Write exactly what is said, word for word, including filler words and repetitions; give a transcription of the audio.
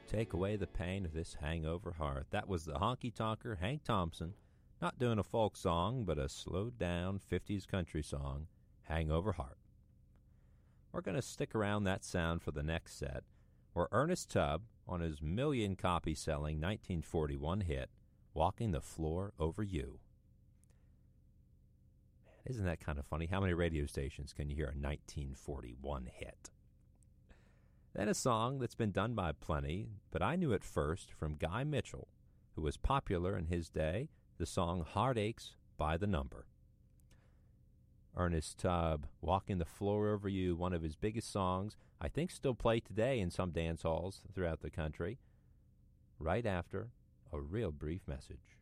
Take away the pain of this hangover heart. That was the honky-tonker Hank Thompson, not doing a folk song, but a slowed-down fifties country song, Hangover Heart. We're going to stick around that sound for the next set, where Ernest Tubb, on his million-copy-selling nineteen forty-one hit, Walking the Floor Over You. Man, isn't that kind of funny? How many radio stations can you hear a nineteen forty-one hit? Then a song that's been done by plenty, but I knew it first from Guy Mitchell, who was popular in his day, the song Heartaches by the Number. Ernest Tubb, Walking the Floor Over You, one of his biggest songs, I think still played today in some dance halls throughout the country, right after a real brief message.